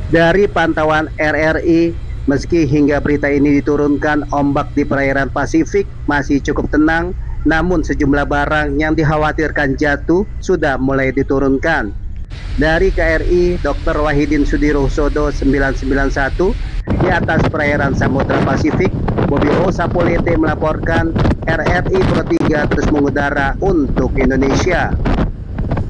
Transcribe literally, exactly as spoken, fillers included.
Dari pantauan R R I, meski hingga berita ini diturunkan, ombak di perairan Pasifik masih cukup tenang, namun sejumlah barang yang dikhawatirkan jatuh sudah mulai diturunkan. Dari K R I, dokter Wahidin Sudirohusodo sembilan sembilan satu, di atas perairan Samudra Pasifik, Bobi O Sapolete melaporkan R R I Pro tiga terus mengudara untuk Indonesia.